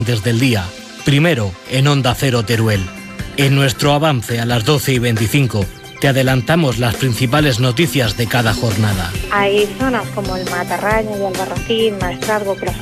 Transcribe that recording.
del día. Primero, en Onda Cero Teruel. En nuestro avance a las 12:25, te adelantamos las principales noticias de cada jornada. Hay zonas como el Matarraña y Albarracín, Maestrazgo, que las